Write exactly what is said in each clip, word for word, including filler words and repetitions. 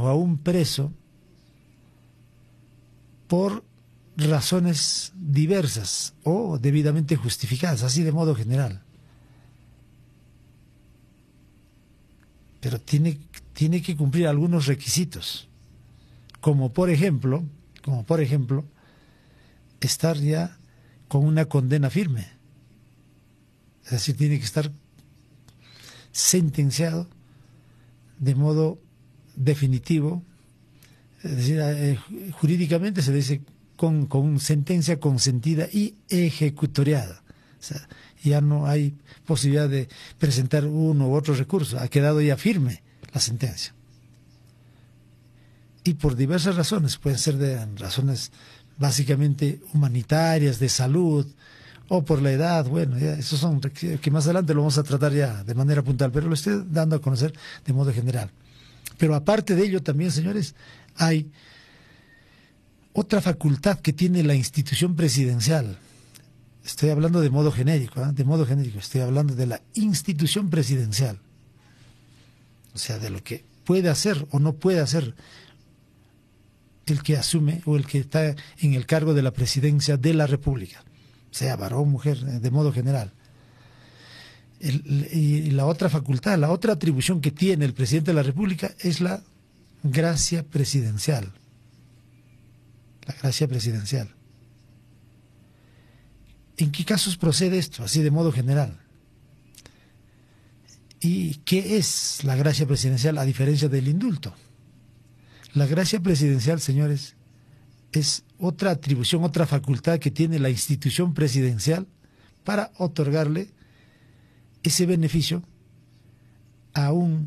o a un preso por razones diversas o debidamente justificadas, así de modo general. Pero tiene, tiene que cumplir algunos requisitos, como por ejemplo, como por ejemplo, estar ya con una condena firme. Es decir, tiene que estar sentenciado de modo definitivo, es decir, eh, jurídicamente se dice con, con sentencia consentida y ejecutoriada. O sea, ya no hay posibilidad de presentar uno u otro recurso, ha quedado ya firme la sentencia. Y por diversas razones, pueden ser de razones básicamente humanitarias, de salud, o por la edad, bueno, ya esos son que más adelante lo vamos a tratar ya de manera puntual, pero lo estoy dando a conocer de modo general. Pero aparte de ello también, señores, hay otra facultad que tiene la institución presidencial. Estoy hablando de modo genérico, ¿eh? de modo genérico, estoy hablando de la institución presidencial. O sea, de lo que puede hacer o no puede hacer el que asume o el que está en el cargo de la presidencia de la República, sea varón o mujer, de modo general. El, y la otra facultad, la otra atribución que tiene el presidente de la República es la gracia presidencial. La gracia presidencial. ¿En qué casos procede esto? Así de modo general. ¿Y qué es la gracia presidencial a diferencia del indulto? La gracia presidencial, señores, es otra atribución, otra facultad que tiene la institución presidencial para otorgarle ese beneficio a un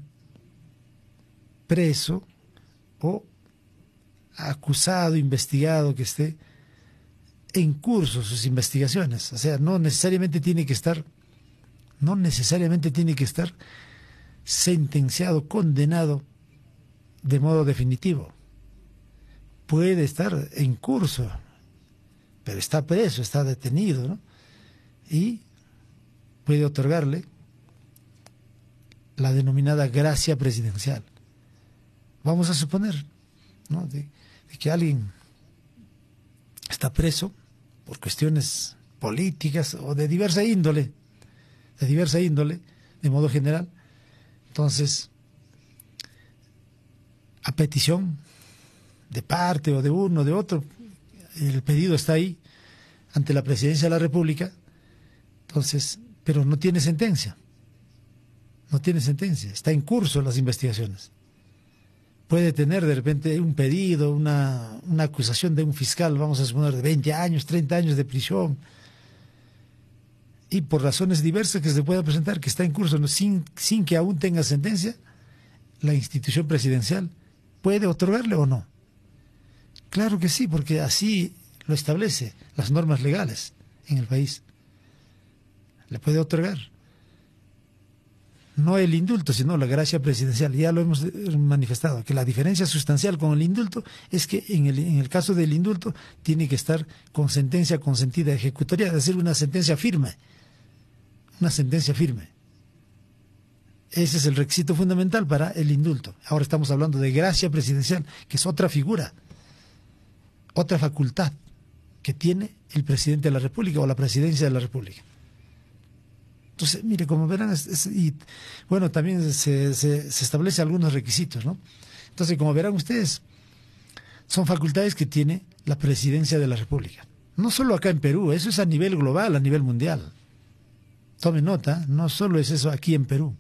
preso o acusado, investigado que esté en curso sus investigaciones. O sea, no necesariamente tiene que estar, no necesariamente tiene que estar sentenciado, condenado de modo definitivo. Puede estar en curso, pero está preso, está detenido, ¿no? Y puede otorgarle la denominada gracia presidencial. Vamos a suponer, ¿no?, de, de que alguien está preso por cuestiones políticas o de diversa índole, de diversa índole, de modo general. Entonces, a petición de parte o de uno o de otro, el pedido está ahí ante la Presidencia de la República, entonces, pero no tiene sentencia, no tiene sentencia, está en curso las investigaciones. Puede tener de repente un pedido, una, una acusación de un fiscal, vamos a suponer, de veinte años, treinta años de prisión, y por razones diversas que se pueda presentar, que está en curso, ¿no?, sin, sin que aún tenga sentencia, la institución presidencial puede otorgarle o no. Claro que sí, porque así lo establece las normas legales en el país. Le puede otorgar. No el indulto, sino la gracia presidencial. Ya lo hemos manifestado, que la diferencia sustancial con el indulto es que en el, en el caso del indulto tiene que estar con sentencia consentida ejecutoria, es decir, una sentencia firme. Una sentencia firme. Ese es el requisito fundamental para el indulto. Ahora estamos hablando de gracia presidencial, que es otra figura, otra facultad que tiene el presidente de la República o la presidencia de la República. Entonces, mire, como verán, es, es, y bueno, también se, se, se establece algunos requisitos, ¿no? Entonces, como verán ustedes, son facultades que tiene la presidencia de la República. No solo acá en Perú, eso es a nivel global, a nivel mundial. Tome nota, no solo es eso aquí en Perú.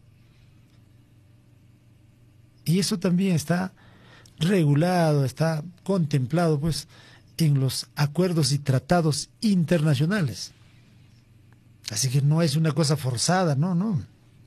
Y eso también está regulado, está contemplado, pues, en los acuerdos y tratados internacionales. Así que no es una cosa forzada, no, no.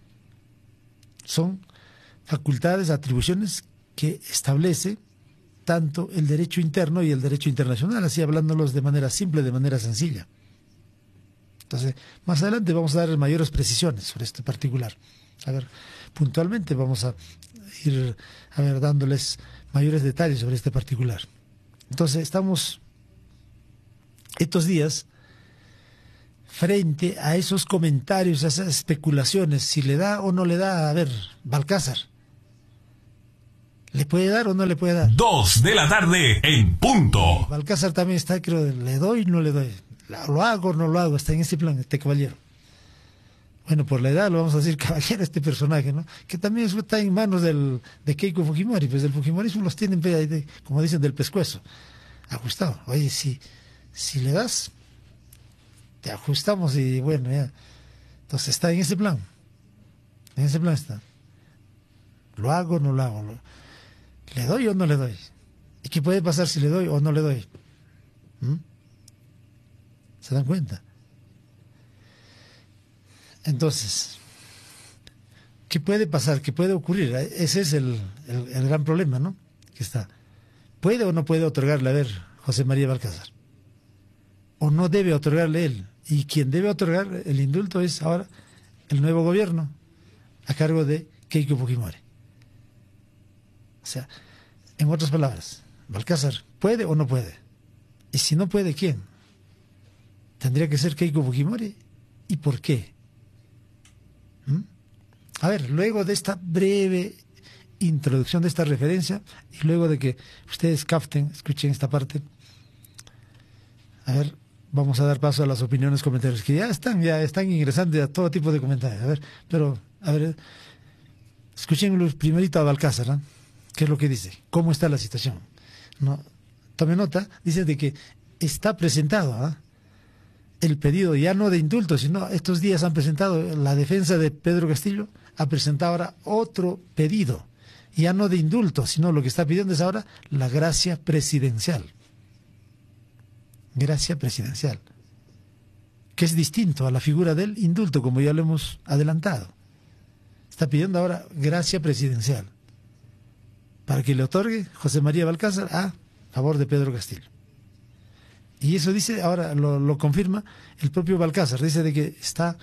Son facultades, atribuciones que establece tanto el derecho interno y el derecho internacional, así hablándolos de manera simple, de manera sencilla. Entonces, más adelante vamos a dar mayores precisiones sobre este particular. A ver, puntualmente vamos a ir a ver, dándoles mayores detalles sobre este particular. Entonces, estamos estos días frente a esos comentarios, a esas especulaciones, si le da o no le da, a ver, Balcázar, ¿Le puede dar o no le puede dar? Dos de la tarde en punto. Balcázar también está, creo, ¿le doy o no le doy? ¿Lo hago o no lo hago? Está en ese plan, este caballero. Bueno, por la edad lo vamos a decir caballero este personaje, ¿no? Que también está en manos del, de Keiko Fujimori, pues el fujimorismo los tienen, de, como dicen, del pescuezo. Ajustado. Oye, si, si le das, te ajustamos y bueno, ya. Entonces está en ese plan. En ese plan está. ¿Lo hago o no lo hago? ¿Le doy o no le doy? ¿Y qué puede pasar si le doy o no le doy? ¿Mm? ¿Se dan cuenta? Entonces, ¿qué puede pasar? ¿Qué puede ocurrir? Ese es el, el, el gran problema, ¿no? Que está. ¿Puede o no puede otorgarle a ver José María Balcázar? ¿O no debe otorgarle él? Y quien debe otorgar el indulto es ahora el nuevo gobierno a cargo de Keiko Fujimori. O sea, en otras palabras, Balcázar, ¿puede o no puede? Y si no puede, ¿quién? ¿Tendría que ser Keiko Fujimori? ¿Y por qué? ¿Mm? A ver, luego de esta breve introducción, de esta referencia, y luego de que ustedes capten, escuchen esta parte, a ver, vamos a dar paso a las opiniones, comentarios, que ya están, ya están ingresando a todo tipo de comentarios. A ver, pero, a ver, escuchen primerito a Balcázar, ¿no? ¿Qué es lo que dice? ¿Cómo está la situación? No, tome nota, dice de que está presentado ¿eh? el pedido ya no de indulto, sino estos días han presentado, la defensa de Pedro Castillo ha presentado ahora otro pedido, ya no de indulto, sino lo que está pidiendo es ahora la gracia presidencial. Gracia presidencial, que es distinto a la figura del indulto, como ya lo hemos adelantado. Está pidiendo ahora gracia presidencial para que le otorgue José María Balcázar a favor de Pedro Castillo. Y eso dice, ahora lo, lo confirma el propio Balcázar, dice de que está,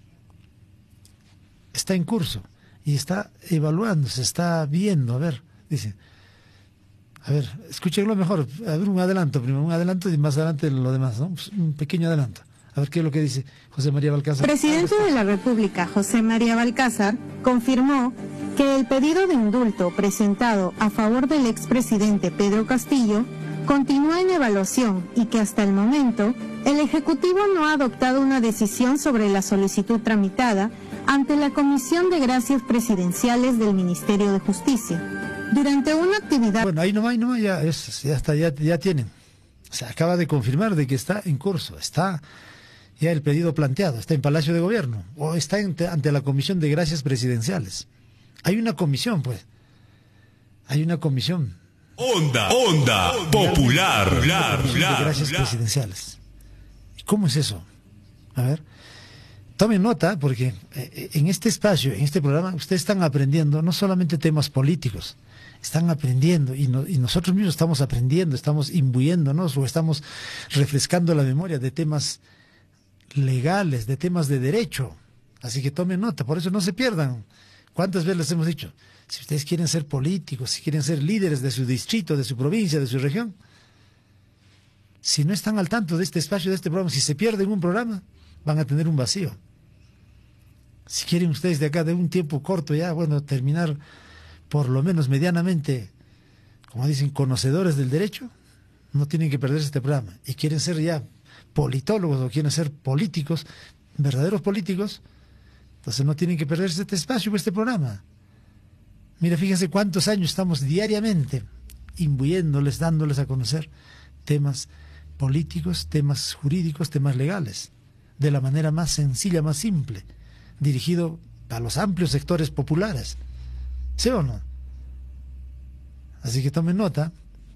está en curso y está evaluando, se está viendo, a ver, dice, a ver, escúchenlo mejor, a ver un adelanto primero, un adelanto y más adelante lo demás, ¿no? Pues un pequeño adelanto. A ver qué es lo que dice José María Balcázar. El presidente de la República, José María Balcázar, confirmó que el pedido de indulto presentado a favor del expresidente Pedro Castillo continúa en evaluación y que hasta el momento el Ejecutivo no ha adoptado una decisión sobre la solicitud tramitada ante la Comisión de Gracias Presidenciales del Ministerio de Justicia. Durante una actividad... Bueno, ahí nomás, ahí nomás ya, es, ya está, ya, ya tienen. Se acaba de confirmar de que está en curso, está ya el pedido planteado, está en Palacio de Gobierno o está en, ante la Comisión de Gracias Presidenciales. Hay una comisión, pues. Hay una comisión. Onda, onda, popular, popular, de gracias presidenciales. ¿Cómo es eso? A ver, tomen nota, porque en este espacio, en este programa, ustedes están aprendiendo no solamente temas políticos, están aprendiendo y, no, y nosotros mismos estamos aprendiendo, estamos imbuyéndonos o estamos refrescando la memoria de temas legales, de temas de derecho. Así que tomen nota, por eso no se pierdan. ¿Cuántas veces les hemos dicho? Si ustedes quieren ser políticos, si quieren ser líderes de su distrito, de su provincia, de su región, si no están al tanto de este espacio, de este programa, si se pierden un programa, van a tener un vacío. Si quieren ustedes de acá, de un tiempo corto ya, bueno, terminar por lo menos medianamente, como dicen, conocedores del derecho, no tienen que perderse este programa. Y quieren ser ya politólogos o quieren ser políticos, verdaderos políticos, entonces no tienen que perderse este espacio, este programa. Mira, fíjense cuántos años estamos diariamente imbuyéndoles, dándoles a conocer temas políticos, temas jurídicos, temas legales, de la manera más sencilla, más simple, dirigido a los amplios sectores populares. ¿Sí o no? Así que tomen nota.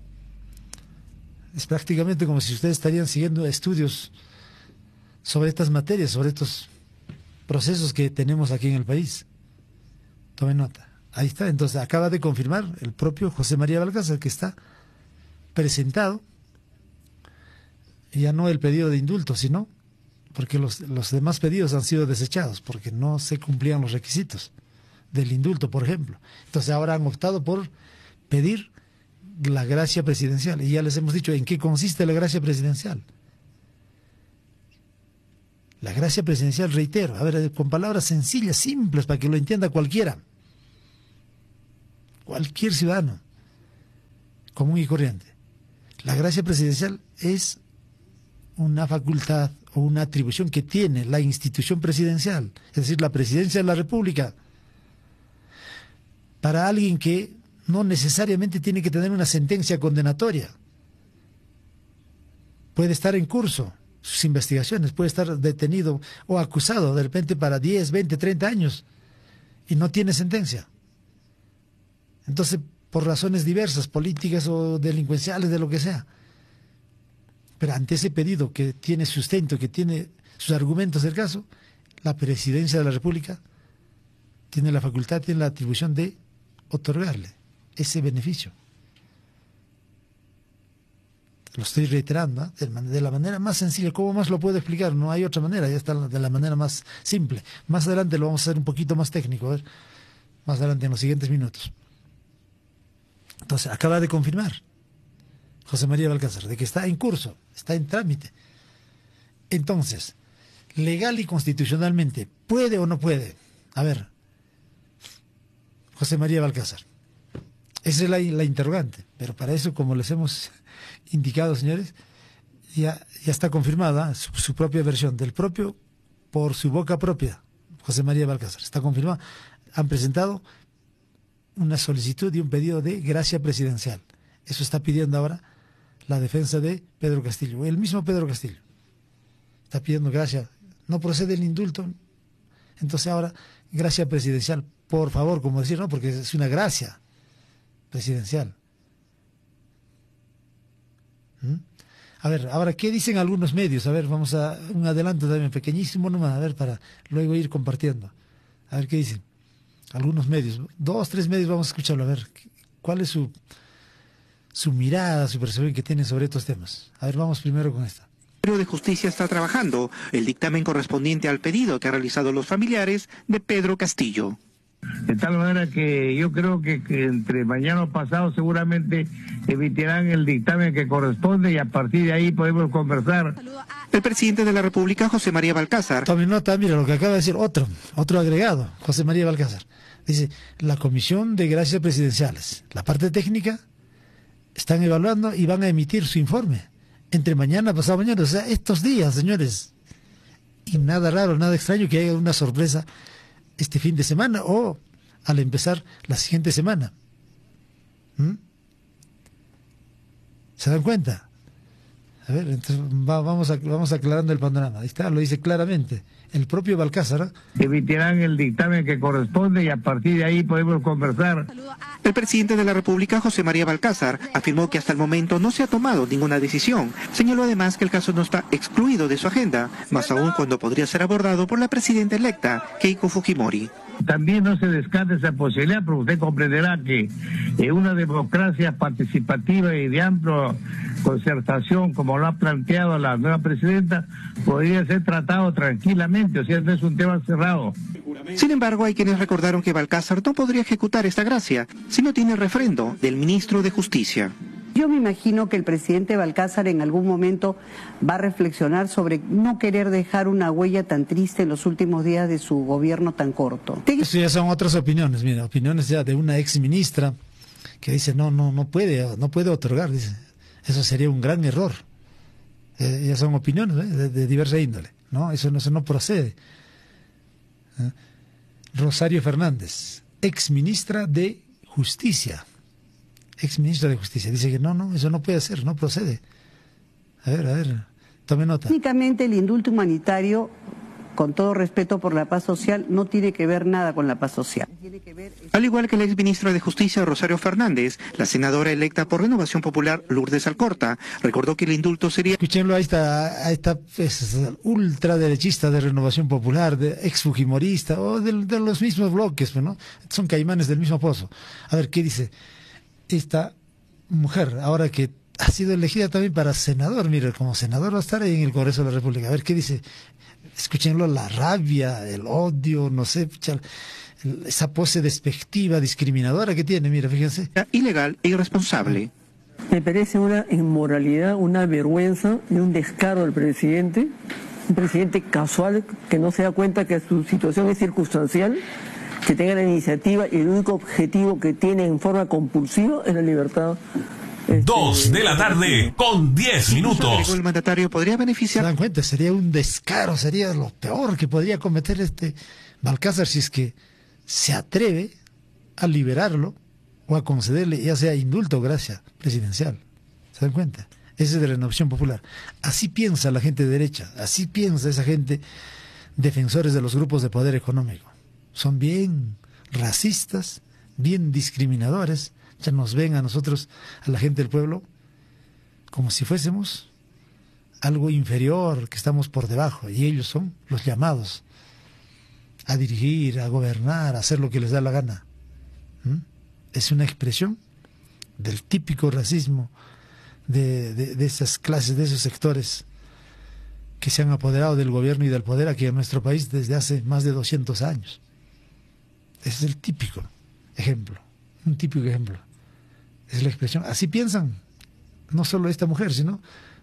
Es prácticamente como si ustedes estarían siguiendo estudios sobre estas materias, sobre estos procesos que tenemos aquí en el país. Tomen nota. Ahí está, entonces acaba de confirmar el propio José María Balcázar que está presentado, ya no el pedido de indulto, sino porque los, los demás pedidos han sido desechados, porque no se cumplían los requisitos del indulto, por ejemplo. Entonces ahora han optado por pedir la gracia presidencial, y ya les hemos dicho en qué consiste la gracia presidencial. La gracia presidencial, reitero, a ver, con palabras sencillas, simples, para que lo entienda cualquiera. cualquier ciudadano común y corriente. La gracia presidencial es una facultad o una atribución que tiene la institución presidencial, es decir, la presidencia de la República, para alguien que no necesariamente tiene que tener una sentencia condenatoria. Puede estar en curso sus investigaciones, puede estar detenido o acusado de repente para diez, veinte, treinta años y no tiene sentencia. Entonces, por razones diversas, políticas o delincuenciales, de lo que sea. Pero ante ese pedido que tiene sustento, que tiene sus argumentos del caso, la presidencia de la República tiene la facultad, tiene la atribución de otorgarle ese beneficio. Lo estoy reiterando, ¿eh? de la manera más sencilla. ¿Cómo más lo puedo explicar? No hay otra manera, ya está de la manera más simple. Más adelante lo vamos a hacer un poquito más técnico, a ver, más adelante en los siguientes minutos. Entonces, acaba de confirmar José María Balcázar de que está en curso, está en trámite. Entonces, legal y constitucionalmente, ¿puede o no puede? A ver, José María Balcázar, esa es la, la interrogante, pero para eso, como les hemos indicado, señores, ya, ya está confirmada su, su propia versión, del propio, por su boca propia, José María Balcázar, está confirmada. Han presentado una solicitud y un pedido de gracia presidencial. Eso está pidiendo ahora la defensa de Pedro Castillo, el mismo Pedro Castillo. Está pidiendo gracia, no procede el indulto, entonces ahora gracia presidencial, por favor, como decir, no, porque es una gracia presidencial. ¿Mm? A ver, ahora, ¿qué dicen algunos medios? A ver, vamos a un adelanto también, pequeñísimo nomás, a ver, para luego ir compartiendo. A ver qué dicen algunos medios, dos, tres medios, vamos a escucharlo, a ver, ¿cuál es su, su mirada, su percepción que tienen sobre estos temas? A ver, vamos primero con esta. El Ministerio de Justicia está trabajando el dictamen correspondiente al pedido que han realizado los familiares de Pedro Castillo. De tal manera que yo creo que, que entre mañana o pasado seguramente emitirán el dictamen que corresponde y a partir de ahí podemos conversar. El presidente de la República, José María Balcázar. Tome nota, mira lo que acaba de decir otro, otro agregado, José María Balcázar. Dice, la Comisión de Gracias Presidenciales, la parte técnica, están evaluando y van a emitir su informe entre mañana, pasado mañana, o sea, estos días, señores. Y nada raro, nada extraño que haya una sorpresa este fin de semana o al empezar la siguiente semana. ¿Mm? ¿Se dan cuenta? A ver, entonces va, vamos, a, vamos aclarando el panorama. Ahí está, lo dice claramente. El propio Balcázar, ¿eh? Emitirán el dictamen que corresponde y a partir de ahí podemos conversar. El presidente de la República, José María Balcázar, afirmó que hasta el momento no se ha tomado ninguna decisión. Señaló además que el caso no está excluido de su agenda, más aún cuando podría ser abordado por la presidenta electa, Keiko Fujimori. También no se descarta esa posibilidad, pero usted comprenderá que en una democracia participativa y de amplia concertación, como lo ha planteado la nueva presidenta, podría ser tratado tranquilamente, o sea, no es un tema cerrado. Sin embargo, hay quienes recordaron que Balcázar no podría ejecutar esta gracia si no tiene refrendo del ministro de Justicia. Yo me imagino que el presidente Balcázar en algún momento va a reflexionar sobre no querer dejar una huella tan triste en los últimos días de su gobierno tan corto. Eso ya son otras opiniones, mira, opiniones ya de una ex ministra que dice no, no, no puede, no puede otorgar, dice, eso sería un gran error. Eh, ya son opiniones, ¿eh? de, de diversa índole, no, eso no, eso no procede. ¿Eh? Rosario Fernández, ex ministra de Justicia. Ex ministra de Justicia, dice que no, no, eso no puede ser, no procede. A ver, a ver, tome nota. Técnicamente el indulto humanitario, con todo respeto por la paz social, no tiene que ver nada con la paz social. Al igual que la ex ministra de Justicia, Rosario Fernández, la senadora electa por Renovación Popular, Lourdes Alcorta, recordó que el indulto sería... Escúchenlo, ahí está, ahí está pues, ultraderechista de Renovación Popular, de ex fujimorista, o de, de los mismos bloques, ¿no? Son caimanes del mismo pozo. A ver, ¿qué dice esta mujer, ahora que ha sido elegida también para senador? Mire, como senador va a estar ahí en el Congreso de la República. A ver qué dice. Escúchenlo, la rabia, el odio, no sé, esa pose despectiva, discriminadora que tiene, mira, fíjense. Ilegal e irresponsable. Me parece una inmoralidad, una vergüenza y un descaro del presidente, un presidente casual que no se da cuenta que su situación es circunstancial, que tenga la iniciativa y el único objetivo que tiene en forma compulsiva es la libertad. Este, Dos de la tarde con diez minutos. El mandatario podría beneficiar. ¿Se dan cuenta? Sería un descaro, sería lo peor que podría cometer este Balcázar si es que se atreve a liberarlo o a concederle ya sea indulto o gracia presidencial. ¿Se dan cuenta? Ese es de Renovación Popular. Así piensa la gente de derecha, así piensa esa gente defensores de los grupos de poder económico. Son bien racistas, bien discriminadores. Ya nos ven a nosotros, a la gente del pueblo, como si fuésemos algo inferior, que estamos por debajo, y ellos son los llamados a dirigir, a gobernar, a hacer lo que les da la gana. ¿Mm? Es una expresión del típico racismo de, de, de esas clases, de esos sectores que se han apoderado del gobierno y del poder aquí en nuestro país desde hace más de doscientos años. Ese es el típico ejemplo, un típico ejemplo. Es la expresión. Así piensan, no solo esta mujer, sino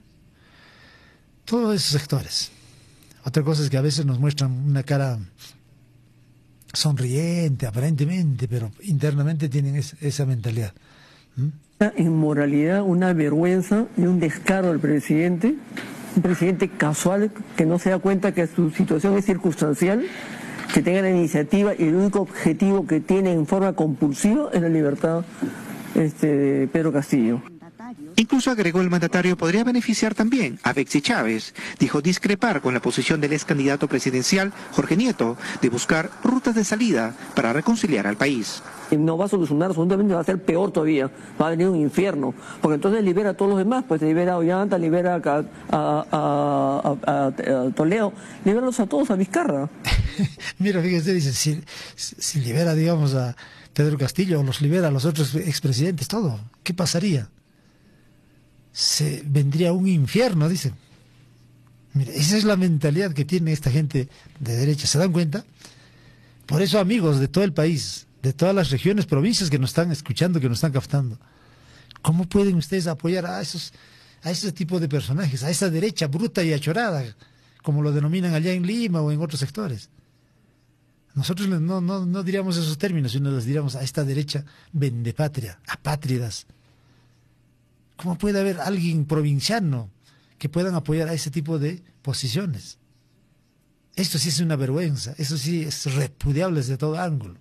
todos esos sectores. Otra cosa es que a veces nos muestran una cara sonriente, aparentemente, pero internamente tienen es, esa mentalidad. ¿Mm? Una inmoralidad, una vergüenza y un descaro del presidente, un presidente casual que no se da cuenta que su situación es circunstancial, que tenga la iniciativa y el único objetivo que tiene en forma compulsiva es la libertad este, de Pedro Castillo. Incluso agregó el mandatario podría beneficiar también a Betsy Chávez. Dijo discrepar con la posición del ex candidato presidencial Jorge Nieto de buscar rutas de salida para reconciliar al país. No va a solucionar, absolutamente va a ser peor todavía, va a venir un infierno, porque entonces libera a todos los demás, pues libera a Ollanta, libera a, a, a, a, a Toledo, libéralos a todos, a Vizcarra. Mira, fíjese, dice, si, si libera, digamos, a Pedro Castillo, o los libera a los otros expresidentes, todo, ¿qué pasaría? Se vendría un infierno, dicen. Mira, esa es la mentalidad que tiene esta gente de derecha, ¿se dan cuenta? Por eso, amigos de todo el país, de todas las regiones, provincias que nos están escuchando, que nos están captando, ¿cómo pueden ustedes apoyar a esos, a ese tipo de personajes, a esa derecha bruta y achorada, como lo denominan allá en Lima o en otros sectores? Nosotros no, no, no diríamos esos términos, sino les diríamos a esta derecha vendepatria, apátridas. ¿Cómo puede haber alguien provinciano que puedan apoyar a ese tipo de posiciones? Esto sí es una vergüenza, eso sí es repudiable desde todo ángulo.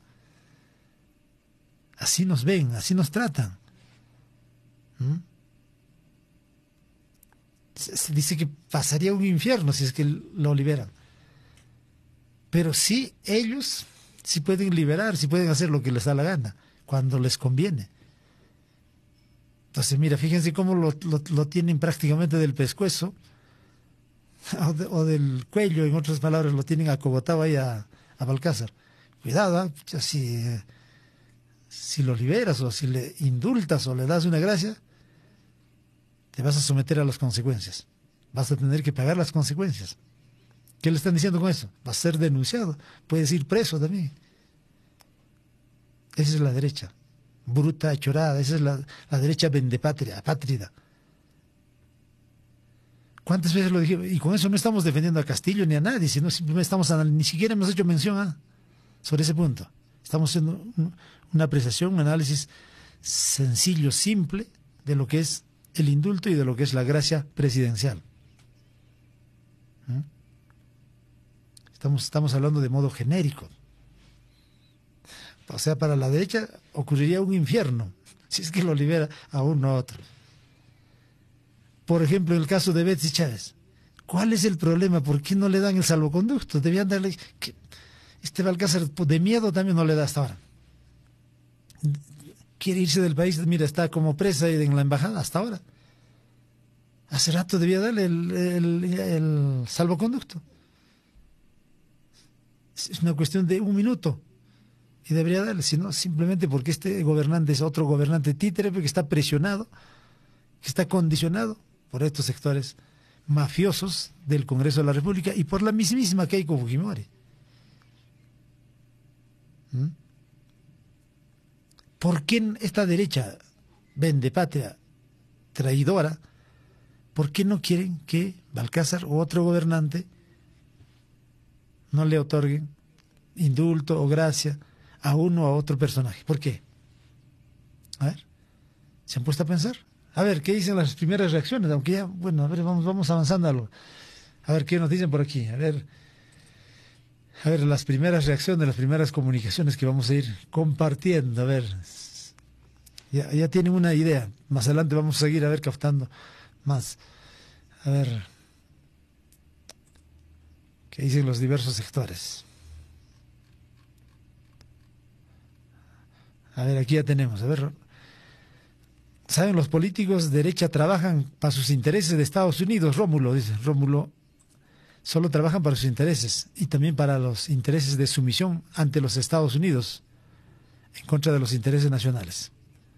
Así nos ven, así nos tratan. ¿Mm? Se, se dice que pasaría un infierno si es que lo liberan. Pero sí, ellos sí pueden liberar, sí pueden hacer lo que les da la gana, cuando les conviene. Entonces, mira, fíjense cómo lo, lo, lo tienen prácticamente del pescuezo o, de, o del cuello, en otras palabras, lo tienen acogotado ahí a, a Balcázar. Cuidado, ¿eh? si, si lo liberas o si le indultas o le das una gracia, te vas a someter a las consecuencias. Vas a tener que pagar las consecuencias. ¿Qué le están diciendo con eso? Va a ser denunciado, puedes ir preso también. Esa es la derecha. Bruta, achorada, esa es la, la derecha vendepatria, apátrida. ¿Cuántas veces lo dije? Y con eso no estamos defendiendo a Castillo ni a nadie, sino simplemente estamos, ni siquiera hemos hecho mención ¿eh? sobre ese punto. Estamos haciendo un, una apreciación, un análisis sencillo, simple, de lo que es el indulto y de lo que es la gracia presidencial. ¿Mm? Estamos, estamos hablando de modo genérico. O sea, para la derecha ocurriría un infierno si es que lo libera a uno a otro. Por ejemplo, en el caso de Betsy Chávez, ¿cuál es el problema? ¿Por qué no le dan el salvoconducto? Debían darle... que este Balcázar de miedo también no le da hasta ahora. Quiere irse del país, mira, está como presa en la embajada hasta ahora. Hace rato debía darle el, el, el salvoconducto. Es una cuestión de un minuto. Y debería darle, sino simplemente porque este gobernante es otro gobernante títere, porque está presionado, que está condicionado por estos sectores mafiosos del Congreso de la República y por la mismísima Keiko Fujimori. ¿Mm? ¿Por qué esta derecha vendepatria, traidora, por qué no quieren que Balcázar o otro gobernante no le otorguen indulto o gracia a uno o a otro personaje. ¿Por qué? A ver, ¿se han puesto a pensar? A ver, ¿qué dicen las primeras reacciones? Aunque ya, bueno, a ver, vamos, vamos avanzando a lo... A ver, ¿qué nos dicen por aquí? A ver, a ver, las primeras reacciones, las primeras comunicaciones que vamos a ir compartiendo. A ver, ya, ya tienen una idea. Más adelante vamos a seguir, a ver, captando más. A ver, ¿qué dicen los diversos sectores? A ver, aquí ya tenemos, a ver... ¿Saben? Los políticos de derecha trabajan para sus intereses de Estados Unidos. Rómulo, dice, Rómulo, solo trabajan para sus intereses y también para los intereses de sumisión ante los Estados Unidos en contra de los intereses nacionales.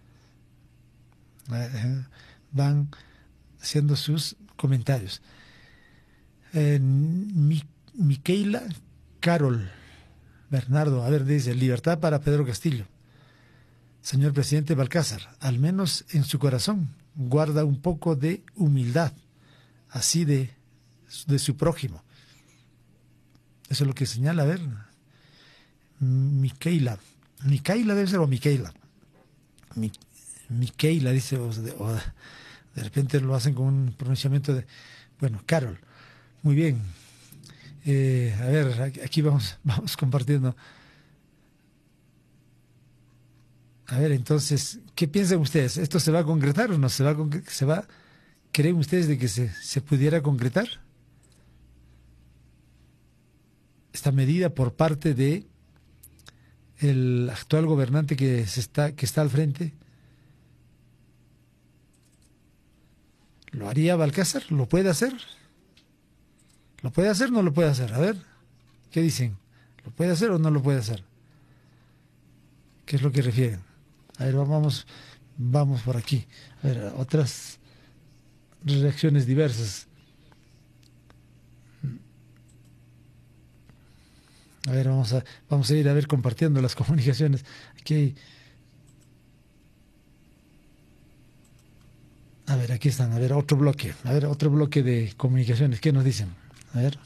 Van haciendo sus comentarios. Eh, Mi, Miquela Carol Bernardo, a ver, dice, libertad para Pedro Castillo. Señor presidente Balcázar, al menos en su corazón, guarda un poco de humildad, así de, de su prójimo. Eso es lo que señala, a ver, Miquela, Miquela debe ser, o Miquela, Mi, Miquela dice, o de, o de repente lo hacen con un pronunciamiento de, bueno, Carol, muy bien. Eh, a ver, aquí vamos, vamos compartiendo. A ver, entonces, ¿qué piensan ustedes? ¿Esto se va a concretar o no se va a concretar? ¿Se va, ¿Creen ustedes de que se, se pudiera concretar esta medida por parte de el actual gobernante que se está que está al frente? ¿Lo haría Balcázar? ¿Lo puede hacer? ¿Lo puede hacer o no lo puede hacer? A ver, ¿qué dicen? ¿Lo puede hacer o no lo puede hacer? ¿Qué es lo que refieren? A ver, vamos, vamos por aquí. A ver, otras reacciones diversas. A ver, vamos a, vamos a ir a ver compartiendo las comunicaciones. Aquí hay... A ver, aquí están. A ver, otro bloque. A ver, otro bloque de comunicaciones. ¿Qué nos dicen? A ver.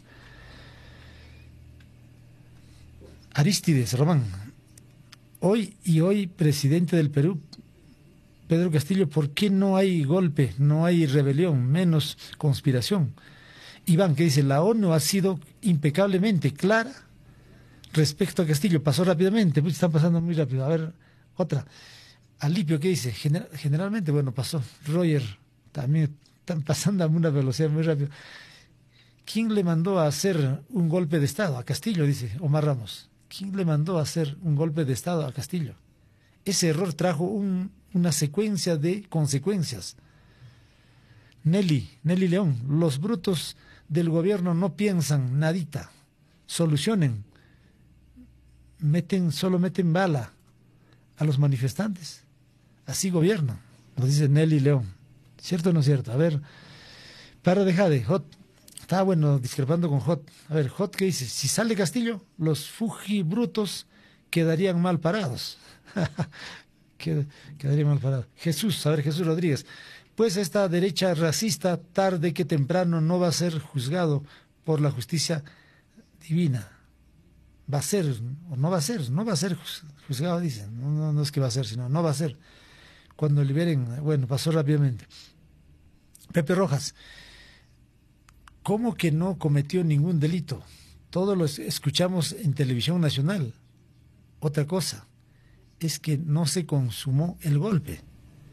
Arístides, Román. Hoy y hoy, presidente del Perú, Pedro Castillo, ¿por qué no hay golpe, no hay rebelión, menos conspiración? Iván, que dice, la ONU ha sido impecablemente clara respecto a Castillo. Pasó rápidamente, pues están pasando muy rápido. A ver, otra. Alipio, ¿qué dice? General, generalmente, bueno, pasó. Roger, también están pasando a una velocidad muy rápida. ¿Quién le mandó a hacer un golpe de Estado? A Castillo, dice Omar Ramos. ¿Quién le mandó a hacer un golpe de Estado a Castillo? Ese error trajo un, una secuencia de consecuencias. Nelly, Nelly León, los brutos del gobierno no piensan nadita, solucionen, meten, solo meten bala a los manifestantes. Así gobiernan, nos dice Nelly León. ¿Cierto o no cierto? A ver, para de Jade, Hot. Está bueno discrepando con Hot. A ver, Hot, ¿qué dice? Si sale Castillo, los fujibrutos quedarían mal parados. Quedarían mal parados. Jesús, a ver, Jesús Rodríguez. Pues esta derecha racista, tarde que temprano, no va a ser juzgado por la justicia divina. Va a ser, o no va a ser, no va a ser juzgado, dicen. No, no, no es que va a ser, sino no va a ser. Cuando liberen, bueno, pasó rápidamente. Pepe Rojas. ¿Cómo que no cometió ningún delito? Todos lo escuchamos en televisión nacional. Otra cosa es que no se consumó el golpe.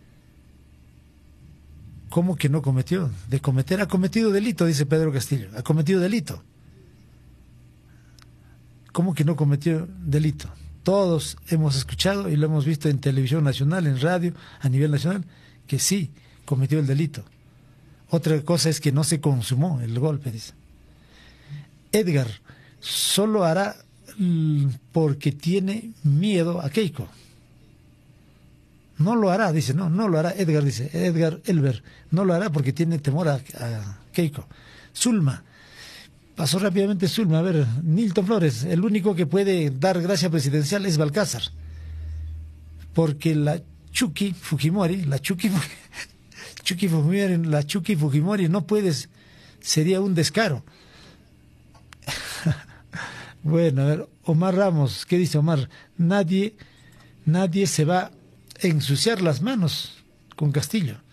¿Cómo que no cometió? De cometer, ha cometido delito, dice Pedro Castillo. Ha cometido delito. ¿Cómo que no cometió delito? Todos hemos escuchado y lo hemos visto en televisión nacional, en radio, a nivel nacional, que sí cometió el delito. Otra cosa es que no se consumó el golpe, dice. Edgar, solo hará porque tiene miedo a Keiko. No lo hará, dice, no, no lo hará, Edgar dice, Edgar Elber, no lo hará porque tiene temor a, a Keiko. Zulma, pasó rápidamente Zulma, a ver, Nilton Flores, el único que puede dar gracia presidencial es Balcázar, porque la Chucky Fujimori, la Chucky Chucky Fujimori, la Chucky Fujimori no puedes, sería un descaro. Bueno, a ver, Omar Ramos, ¿qué dice Omar? Nadie, nadie se va a ensuciar las manos con Castillo.